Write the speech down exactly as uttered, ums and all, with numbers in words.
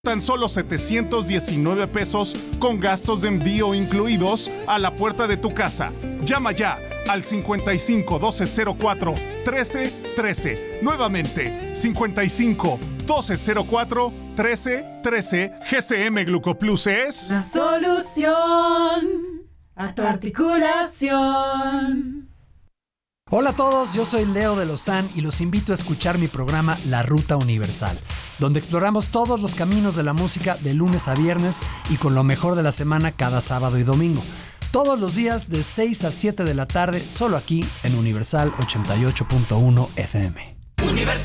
Tan solo setecientos diecinueve pesos con gastos de envío incluidos a la puerta de tu casa. Llama ya al cincuenta y cinco, doce cero cuatro, trece trece. Nuevamente, cincuenta y cinco, doce cero cuatro, trece trece. G C M Glucoplus es la solución a tu articulación. Hola a todos, yo soy Leo de Lozán y los invito a escuchar mi programa La Ruta Universal, donde exploramos todos los caminos de la música de lunes a viernes y con lo mejor de la semana cada sábado y domingo. Todos los días de seis a siete de la tarde, solo aquí en Universal ochenta y ocho punto uno F M. Universal.